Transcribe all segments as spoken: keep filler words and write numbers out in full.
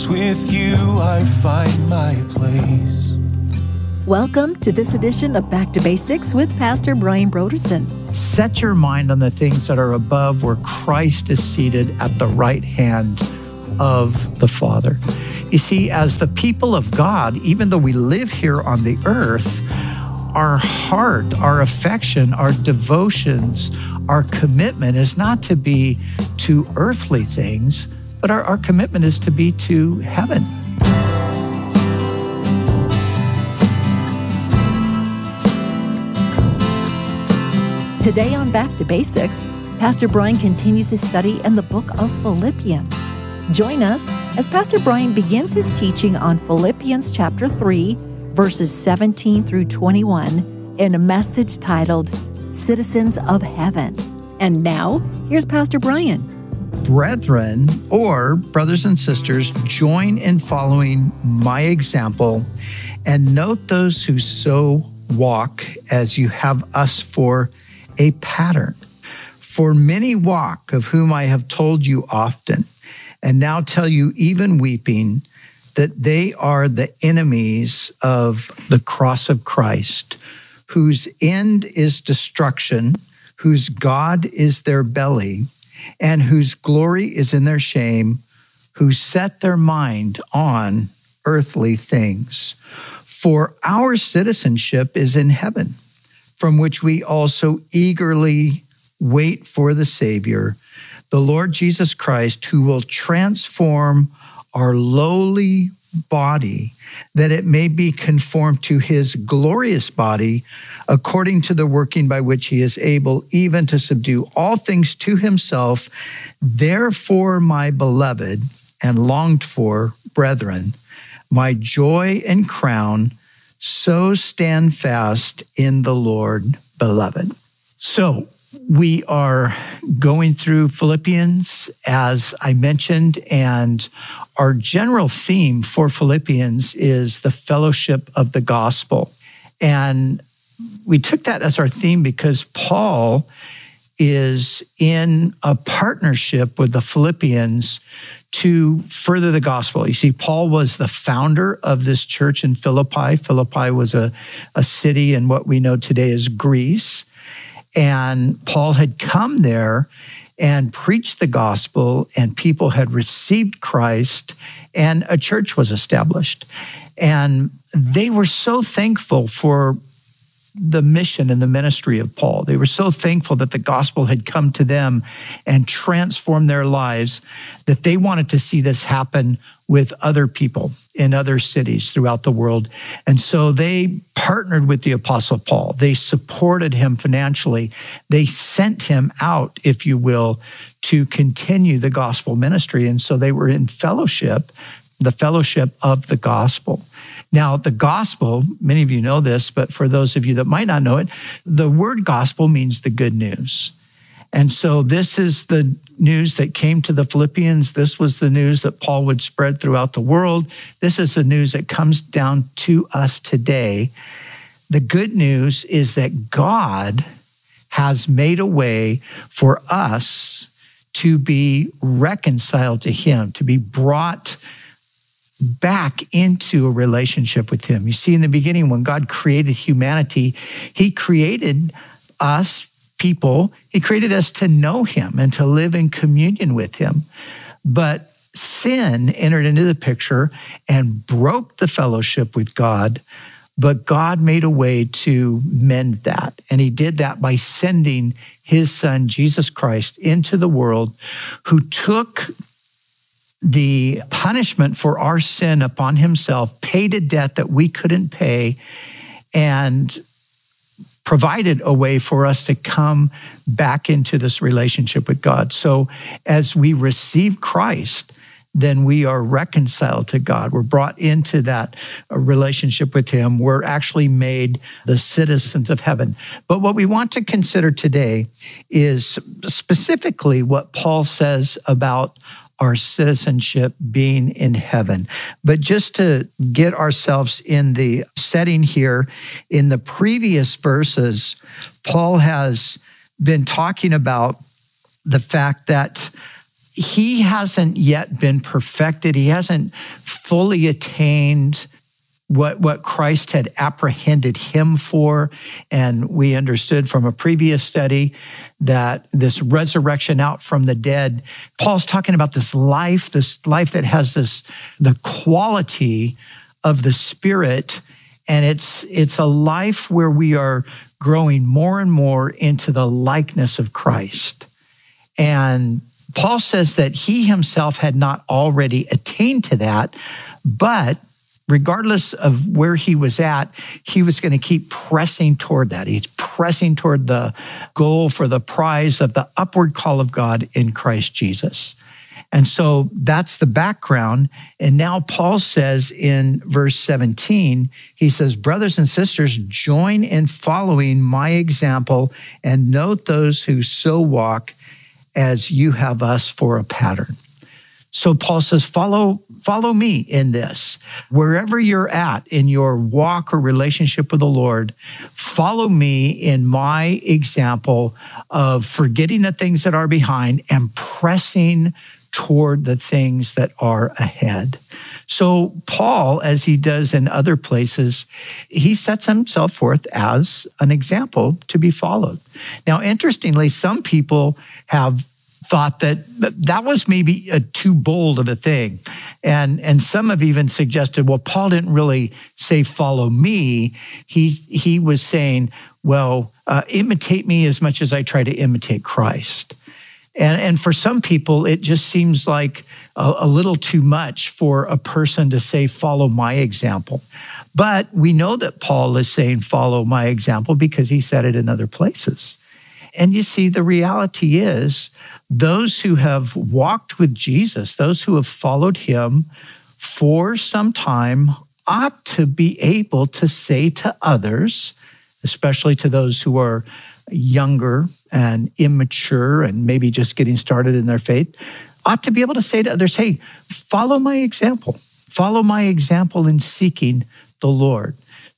'cause with you I find my place. Welcome to this edition of Back to Basics with Pastor Brian Brodersen. Set your mind on the things that are above, where Christ is seated at the right hand of the Father. You see, as the people of God, even though we live here on the earth, our heart, our affection, our devotions, our commitment is not to be to earthly things, but our, our commitment is to be to heaven. Today on Back to Basics, Pastor Brian continues his study in the book of Philippians. Join us as Pastor Brian begins his teaching on Philippians chapter three, verses seventeen through twenty-one, in a message titled, Citizens of Heaven. And now, here's Pastor Brian. Brethren, or brothers and sisters, join in following my example and note those who so walk as you have us for a pattern. For many walk, of whom I have told you often, and now tell you even weeping, that they are the enemies of the cross of Christ, whose end is destruction, whose God is their belly, and whose glory is in their shame, who set their mind on earthly things. For our citizenship is in heaven, from which we also eagerly wait for the Savior, the Lord Jesus Christ, who will transform our lowly body, that it may be conformed to his glorious body, according to the working by which he is able even to subdue all things to himself. Therefore, my beloved and longed for brethren, my joy and crown, so stand fast in the Lord, beloved. So we are going through Philippians, as I mentioned, and our general theme for Philippians is the fellowship of the gospel. And we took that as our theme because Paul is in a partnership with the Philippians to further the gospel. You see, Paul was the founder of this church in Philippi. Philippi was a, a city in what we know today as Greece. And Paul had come there and preached the gospel, and people had received Christ, and a church was established. And they were so thankful for the mission and the ministry of Paul. They were so thankful that the gospel had come to them and transformed their lives that they wanted to see this happen with other people in other cities throughout the world. And so they partnered with the Apostle Paul. They supported him financially. They sent him out, if you will, to continue the gospel ministry. And so they were in fellowship, the fellowship of the gospel. Now, the gospel, many of you know this, but for those of you that might not know it, the word gospel means the good news. And so this is the news that came to the Philippians. This was the news that Paul would spread throughout the world. This is the news that comes down to us today. The good news is that God has made a way for us to be reconciled to him, to be brought back into a relationship with him. You see, in the beginning, when God created humanity, he created us people, he created us to know him and to live in communion with him. But sin entered into the picture and broke the fellowship with God. But God made a way to mend that. And he did that by sending his son, Jesus Christ, into the world, who took the punishment for our sin upon himself, paid a debt that we couldn't pay, and provided a way for us to come back into this relationship with God. So as we receive Christ, then we are reconciled to God. We're brought into that relationship with him. We're actually made the citizens of heaven. But what we want to consider today is specifically what Paul says about our citizenship being in heaven. But just to get ourselves in the setting here, in the previous verses, Paul has been talking about the fact that he hasn't yet been perfected. He hasn't fully attained what, what Christ had apprehended him for. And we understood from a previous study that this resurrection out from the dead, Paul's talking about this life, this life that has this, the quality of the Spirit. And it's, it's a life where we are growing more and more into the likeness of Christ. And Paul says that he himself had not already attained to that, but regardless of where he was at, he was going to keep pressing toward that. He's pressing toward the goal for the prize of the upward call of God in Christ Jesus. And so that's the background. And now Paul says in verse seventeen, he says, brothers and sisters, join in following my example and note those who so walk as you have us for a pattern. So Paul says, follow, follow me in this. Wherever you're at in your walk or relationship with the Lord, follow me in my example of forgetting the things that are behind and pressing toward the things that are ahead. So Paul, as he does in other places, he sets himself forth as an example to be followed. Now, interestingly, some people have thought that that was maybe a too bold of a thing. And, and some have even suggested, well, Paul didn't really say, follow me. He, he was saying, well, uh, imitate me as much as I try to imitate Christ. And, and for some people, it just seems like a, a little too much for a person to say, follow my example. But we know that Paul is saying, follow my example, because he said it in other places. And you see, the reality is those who have walked with Jesus, those who have followed him for some time, ought to be able to say to others, especially to those who are younger and immature and maybe just getting started in their faith, ought to be able to say to others, hey, follow my example. Follow my example in seeking the Lord.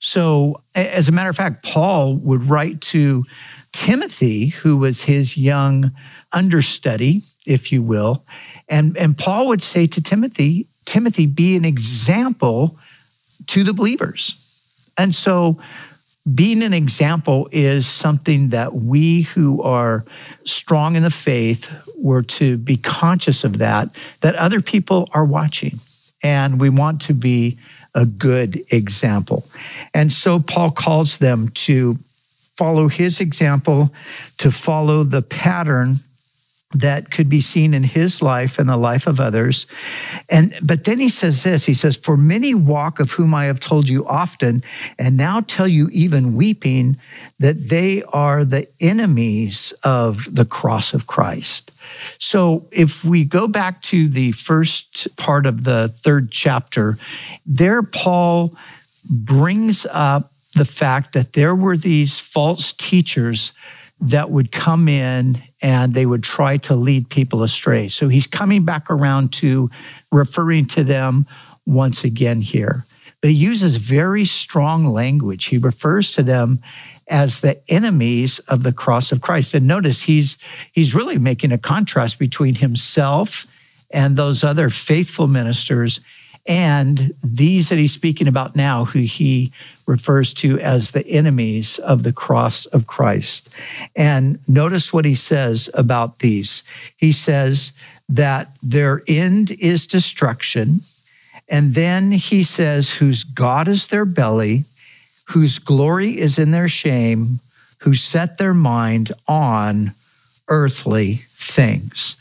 So as a matter of fact, Paul would write to Timothy, who was his young understudy, if you will, and, and Paul would say to Timothy, Timothy, be an example to the believers. And so being an example is something that we who are strong in the faith were to be conscious of, that, that other people are watching, and we want to be a good example. And so Paul calls them to follow his example, to follow the pattern that could be seen in his life and the life of others. And but then he says this, he says, for many walk, of whom I have told you often, and now tell you even weeping, that they are the enemies of the cross of Christ. So if we go back to the first part of the third chapter, there Paul brings up the fact that there were these false teachers that would come in and they would try to lead people astray. So he's coming back around to referring to them once again here. But he uses very strong language. He refers to them as the enemies of the cross of Christ. And notice he's he's really making a contrast between himself and those other faithful ministers and these that he's speaking about now, who he refers to as the enemies of the cross of Christ. And notice what he says about these. He says that their end is destruction. And then he says, whose God is their belly, whose glory is in their shame, who set their mind on earthly things.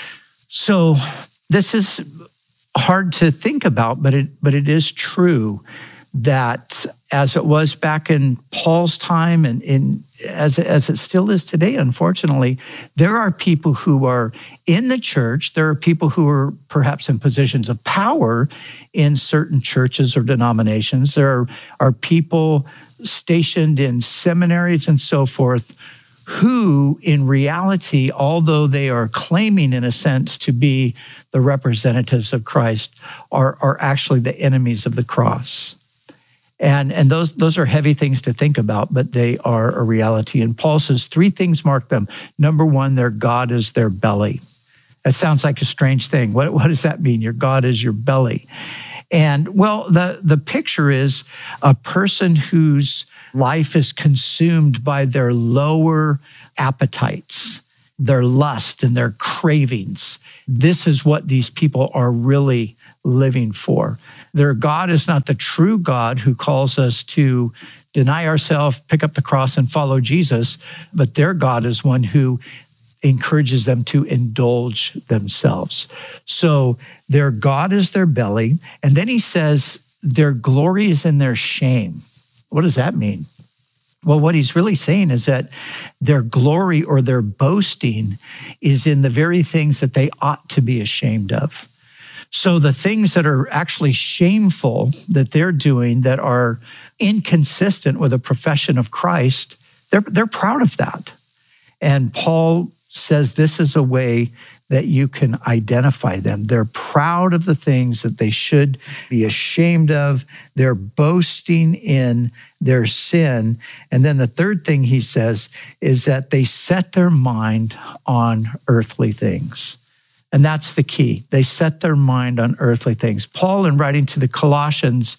So this is hard to think about, but it but it is true that as it was back in Paul's time and in as, as it still is today, unfortunately, there are people who are in the church, there are people who are perhaps in positions of power in certain churches or denominations, there are, are people stationed in seminaries and so forth who, in reality, although they are claiming, in a sense, to be the representatives of Christ, are, are actually the enemies of the cross. And, and those, those are heavy things to think about, but they are a reality. And Paul says three things mark them. Number one, their God is their belly. That sounds like a strange thing. What, what does that mean? Your God is your belly. And well, the, the picture is a person whose life is consumed by their lower appetites, their lust and their cravings. This is what these people are really living for. Their God is not the true God who calls us to deny ourselves, pick up the cross, and follow Jesus, but their God is one who encourages them to indulge themselves. So their God is their belly, and then he says their glory is in their shame. What does that mean? Well, what he's really saying is that their glory or their boasting is in the very things that they ought to be ashamed of. So the things that are actually shameful that they're doing that are inconsistent with a profession of Christ, they're, they're proud of that. And Paul says this is a way that you can identify them. They're proud of the things that they should be ashamed of. They're boasting in their sin. And then the third thing he says is that they set their mind on earthly things. And that's the key. They set their mind on earthly things. Paul, in writing to the Colossians,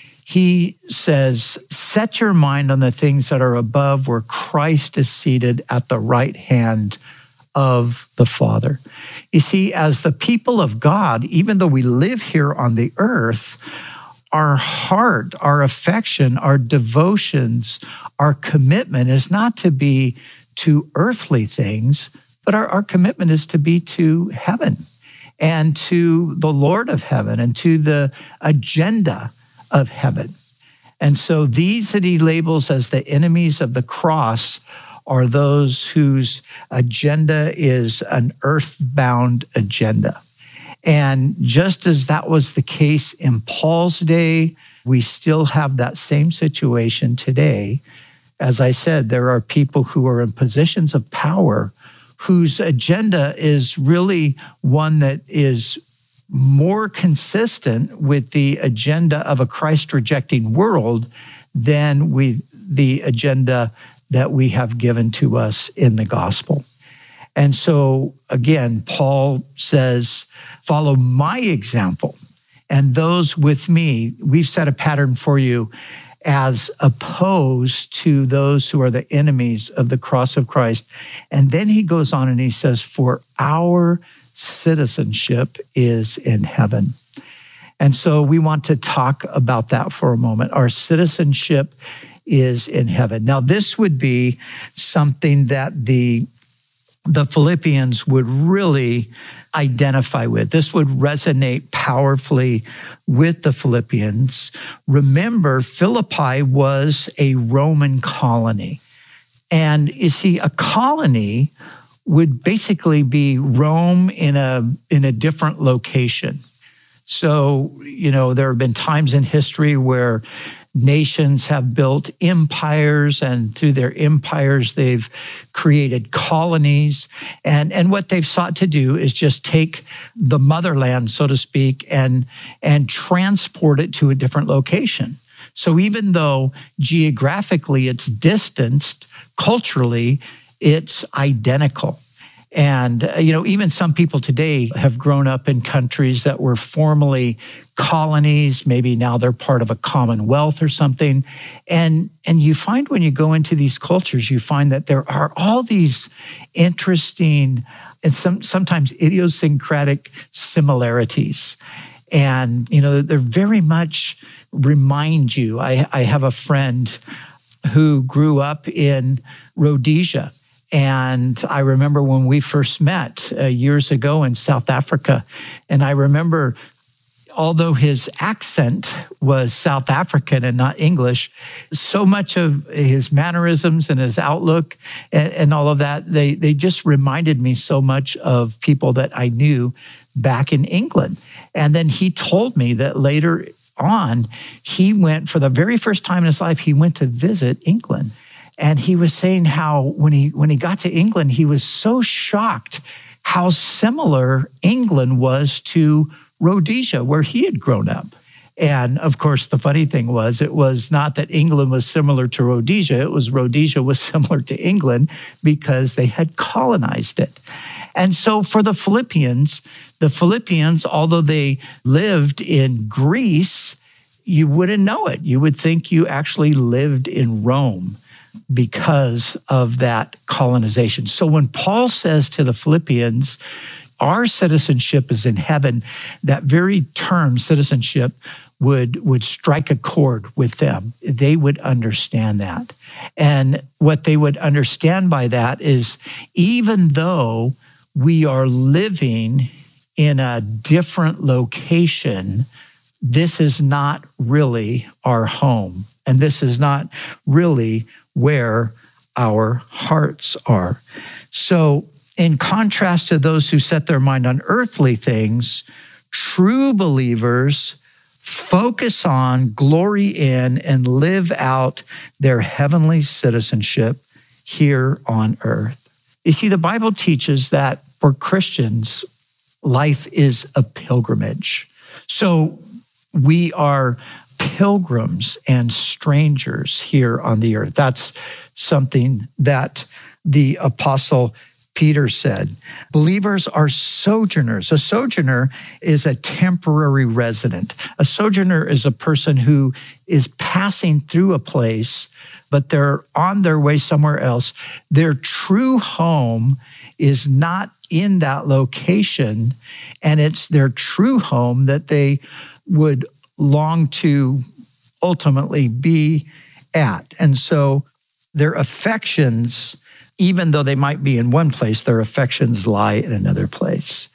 he says, set your mind on the things that are above where Christ is seated at the right hand of the Father. You see, as the people of God, even though we live here on the earth, our heart, our affection, our devotions, our commitment is not to be to earthly things, but our, our commitment is to be to heaven and to the Lord of heaven and to the agenda of heaven. And so these that he labels as the enemies of the cross are those whose agenda is an earthbound agenda. And just as that was the case in Paul's day, we still have that same situation today. As I said, there are people who are in positions of power whose agenda is really one that is more consistent with the agenda of a Christ-rejecting world than with the agenda that we have given to us in the gospel. And so, again, Paul says, follow my example. And those with me, we've set a pattern for you as opposed to those who are the enemies of the cross of Christ. And then he goes on and he says, for our citizenship is in heaven. And so we want to talk about that for a moment. Our citizenship is in heaven. Now, this would be something that the, the Philippians would really identify with. This would resonate powerfully with the Philippians. Remember, Philippi was a Roman colony. And you see, a colony would basically be Rome in a, in a different location. So, you know, there have been times in history where nations have built empires, and through their empires, they've created colonies. And, and what they've sought to do is just take the motherland, so to speak, and, and transport it to a different location. So even though geographically it's distanced, culturally, it's identical. And, uh, you know, even some people today have grown up in countries that were formerly colonies. Maybe now they're part of a commonwealth or something. And, and you find when you go into these cultures, you find that there are all these interesting and some, sometimes idiosyncratic similarities. And, you know, they're very much remind you. I, I have a friend who grew up in Rhodesia. And I remember when we first met uh, years ago in South Africa. And I remember, although his accent was South African and not English, so much of his mannerisms and his outlook and, and all of that, they, they just reminded me so much of people that I knew back in England. And then he told me that later on, he went, for the very first time in his life, he went to visit England. And he was saying how when he when he got to England, he was so shocked how similar England was to Rhodesia, where he had grown up. And of course, the funny thing was, it was not that England was similar to Rhodesia, it was Rhodesia was similar to England because they had colonized it. And so for the Philippians, the Philippians, although they lived in Greece, you wouldn't know it. You would think you actually lived in Rome because of that colonization. So when Paul says to the Philippians, our citizenship is in heaven, that very term, citizenship, would, would strike a chord with them. They would understand that. And what they would understand by that is, even though we are living in a different location, this is not really our home. And this is not really where our hearts are. So in contrast to those who set their mind on earthly things, true believers focus on, glory in, and live out their heavenly citizenship here on earth. You see, the Bible teaches that for Christians, life is a pilgrimage. So we are pilgrims and strangers here on the earth. That's something that the Apostle Peter said. Believers are sojourners. A sojourner is a temporary resident. A sojourner is a person who is passing through a place, but they're on their way somewhere else. Their true home is not in that location, and it's their true home that they would long to ultimately be at. And so their affections, even though they might be in one place, their affections lie in another place.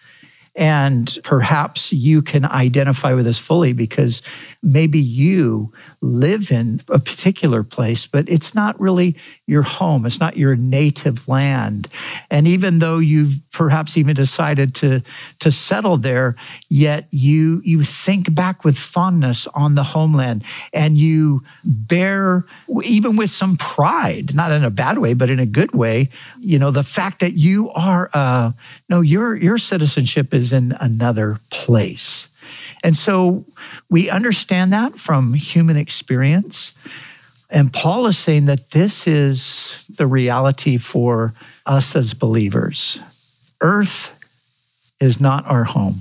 And perhaps you can identify with this fully because maybe you live in a particular place, but it's not really your home. It's not your native land. And even though you've perhaps even decided to, to settle there, yet you, you think back with fondness on the homeland, and you bear, even with some pride, not in a bad way, but in a good way, you know, the fact that you are, uh, no, your, your citizenship is in another place. And so we understand that from human experience. And Paul is saying that this is the reality for us as believers. Earth is not our home.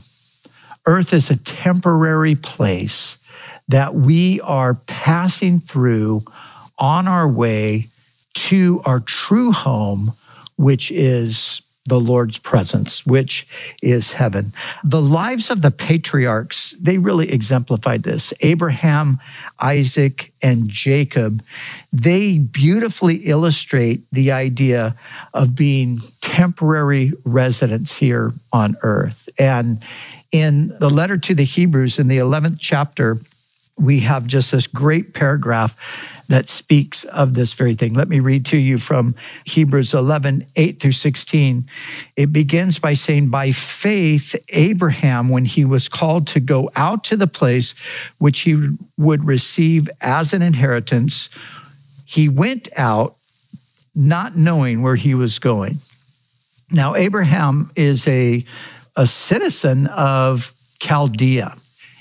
Earth is a temporary place that we are passing through on our way to our true home, which is the Lord's presence, which is heaven. The lives of the patriarchs, they really exemplified this. Abraham, Isaac, and Jacob, they beautifully illustrate the idea of being temporary residents here on earth. And in the letter to the Hebrews, in the eleventh chapter, we have just this great paragraph that speaks of this very thing. Let me read to you from Hebrews eleven, eight through sixteen. It begins by saying, by faith, Abraham, when he was called to go out to the place which he would receive as an inheritance, he went out not knowing where he was going. Now, Abraham is a, a citizen of Chaldea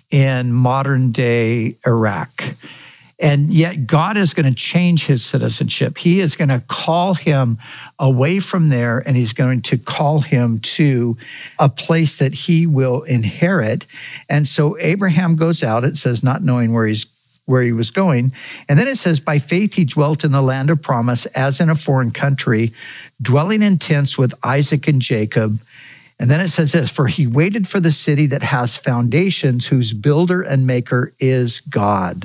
in modern day Iraq. And yet God is going to change his citizenship. He is going to call him away from there, and he's going to call him to a place that he will inherit. And so Abraham goes out, it says, not knowing where he's where he was going. And then it says, by faith he dwelt in the land of promise as in a foreign country, dwelling in tents with Isaac and Jacob. And then it says this, for he waited for the city that has foundations, whose builder and maker is God.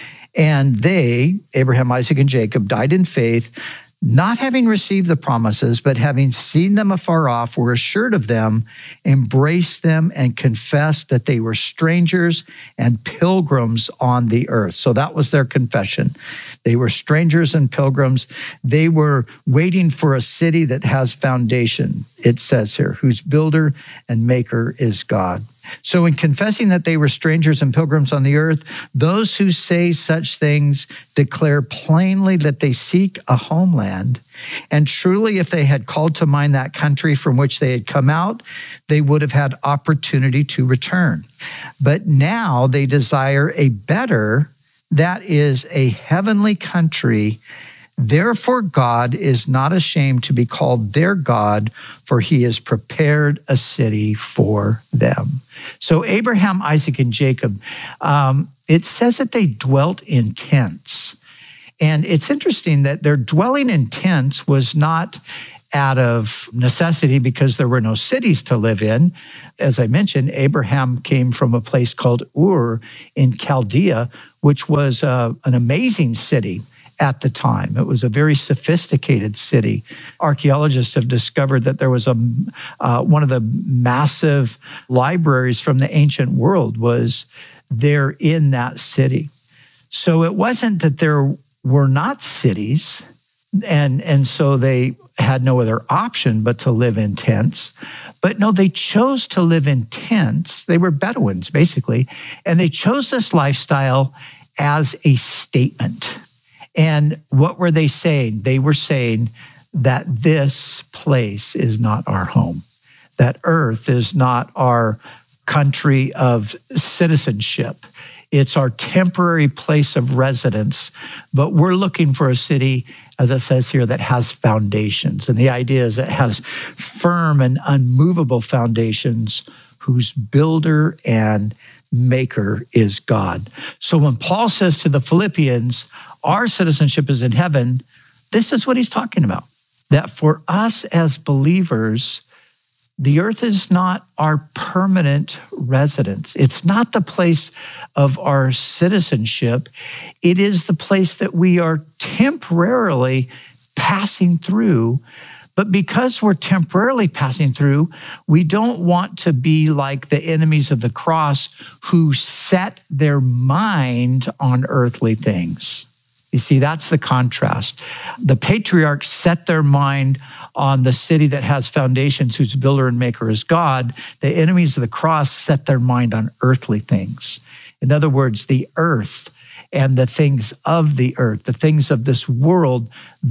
And they, Abraham, Isaac, and Jacob, died in faith, not having received the promises, but having seen them afar off, were assured of them, embraced them, and confessed that they were strangers and pilgrims on the earth. So that was their confession. They were strangers and pilgrims. They were waiting for a city that has foundation, it says here, whose builder and maker is God. So in confessing that they were strangers and pilgrims on the earth, those who say such things declare plainly that they seek a homeland. And truly, if they had called to mind that country from which they had come out, they would have had opportunity to return. But now they desire a better, that is a heavenly country, Therefore, God is not ashamed to be called their God, for he has prepared a city for them. So Abraham, Isaac, and Jacob, um, it says that they dwelt in tents. And it's interesting that their dwelling in tents was not out of necessity because there were no cities to live in. As I mentioned, Abraham came from a place called Ur in Chaldea, which was uh, an amazing city at the time. It was a very sophisticated city. Archaeologists have discovered that there was a uh, one of the massive libraries from the ancient world was there in that city. So it wasn't that there were not cities, and, and so they had no other option but to live in tents. But no, they chose to live in tents. They were Bedouins, basically, and they chose this lifestyle as a statement. And what were they saying? They were saying that this place is not our home, that earth is not our country of citizenship. It's our temporary place of residence, but we're looking for a city, as it says here, that has foundations. And the idea is it has firm and unmovable foundations whose builder and maker is God. So when Paul says to the Philippians, our citizenship is in heaven, this is what he's talking about. That for us as believers, the earth is not our permanent residence. It's not the place of our citizenship. It is the place that we are temporarily passing through. But because we're temporarily passing through, we don't want to be like the enemies of the cross who set their mind on earthly things. You see, that's the contrast. The patriarchs set their mind on the city that has foundations, whose builder and maker is God. The enemies of the cross set their mind on earthly things. In other words, the earth and the things of the earth, the things of this world,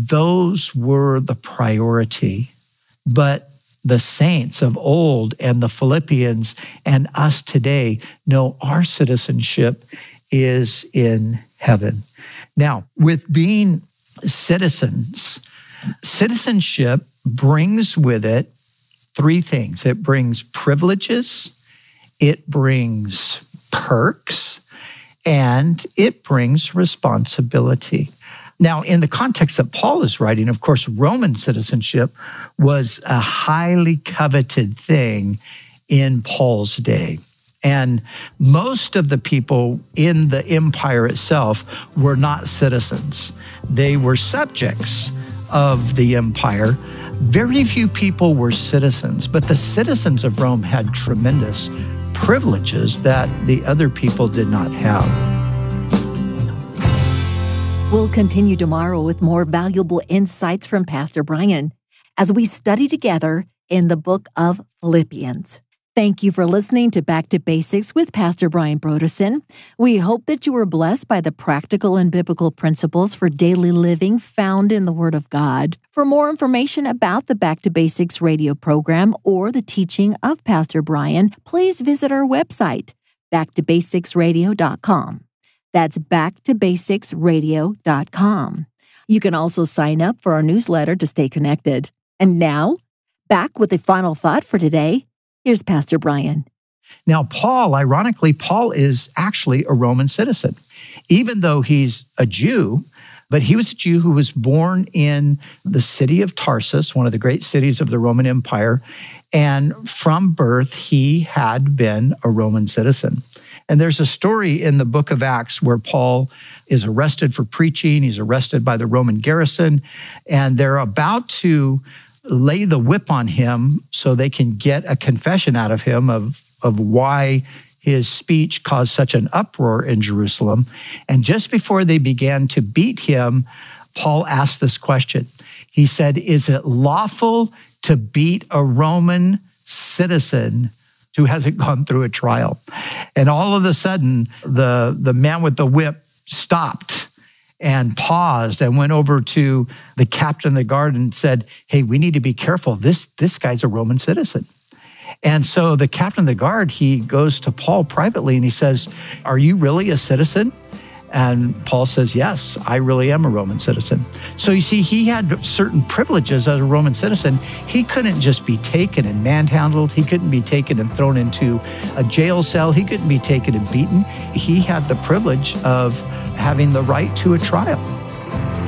those were the priority. But the saints of old and the Philippians and us today know our citizenship is in heaven. Now, with being citizens, citizenship brings with it three things. It brings privileges, it brings perks, and it brings responsibility. Now, in the context that Paul is writing, of course, Roman citizenship was a highly coveted thing in Paul's day. And most of the people in the empire itself were not citizens. They were subjects of the empire. Very few people were citizens, but the citizens of Rome had tremendous privileges that the other people did not have. We'll continue tomorrow with more valuable insights from Pastor Brian as we study together in the book of Philippians. Thank you for listening to Back to Basics with Pastor Brian Brodersen. We hope that you were blessed by the practical and biblical principles for daily living found in the Word of God. For more information about the Back to Basics radio program or the teaching of Pastor Brian, please visit our website, back to basics radio dot com. That's back to basics radio dot com. You can also sign up for our newsletter to stay connected. And now, back with the final thought for today. Here's Pastor Brian. Now, Paul, ironically, Paul is actually a Roman citizen, even though he's a Jew, but he was a Jew who was born in the city of Tarsus, one of the great cities of the Roman Empire, and from birth, he had been a Roman citizen. And there's a story in the book of Acts where Paul is arrested for preaching. He's arrested by the Roman garrison, and they're about to lay the whip on him so they can get a confession out of him of, of why his speech caused such an uproar in Jerusalem. And just before they began to beat him, Paul asked this question. He said, "Is it lawful to beat a Roman citizen who hasn't gone through a trial?" And all of a sudden, the, the man with the whip stopped and paused and went over to the captain of the guard and said, "Hey, we need to be careful. This, this guy's a Roman citizen." And so the captain of the guard, he goes to Paul privately and he says, "Are you really a citizen?" And Paul says, yes, I really am a Roman citizen. So you see, he had certain privileges as a Roman citizen. He couldn't just be taken and manhandled. He couldn't be taken and thrown into a jail cell. He couldn't be taken and beaten. He had the privilege of having the right to a trial.